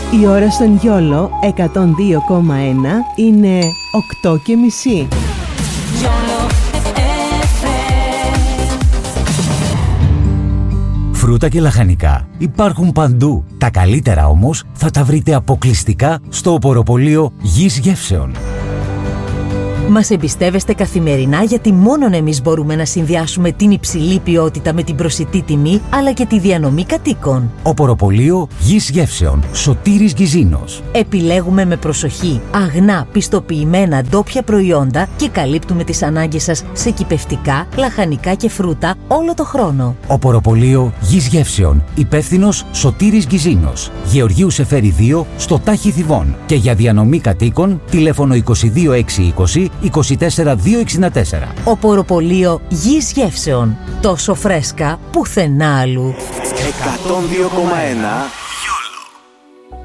Η ώρα στον Γιόλο 102,1 είναι 8:30. Φρούτα και λαχανικά υπάρχουν παντού. Τα καλύτερα όμως θα τα βρείτε αποκλειστικά στο οποροπωλείο Γης Γεύσεων. Μας εμπιστεύεστε καθημερινά γιατί μόνον εμείς μπορούμε να συνδυάσουμε την υψηλή ποιότητα με την προσιτή τιμή αλλά και τη διανομή κατοίκων. Οποροπωλείο Γης Γεύσεων, Σωτήρης Γκυζίνος. Επιλέγουμε με προσοχή αγνά, πιστοποιημένα ντόπια προϊόντα και καλύπτουμε τις ανάγκες σας σε κυπευτικά, λαχανικά και φρούτα όλο το χρόνο. Οποροπωλείο Γης Γεύσεων, υπεύθυνος Σωτήρης Γκυζίνος. Γεωργίου Σεφέρη 2 στο Τάχη Θηβών. Και για διανομή κατοίκων τηλέφωνο 22620 24264. Οποροπωλείο Γης Γεύσεων. Τόσο φρέσκα πουθενά αλλού. 102,1